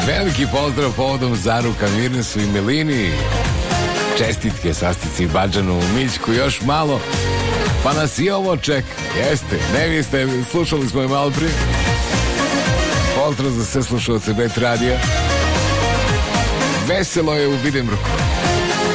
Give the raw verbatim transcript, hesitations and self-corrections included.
Veliki pozdrav povodom zaruka Mirnesu i Melini. Čestitke Sastici Badžanu, Mićku, još malo pa nas i ovo čeka. Jeste, ne vi ste, slušali smo je malo prije. Pozdrav za sve slušalce Bet radija. Veselo je u Vidimruku.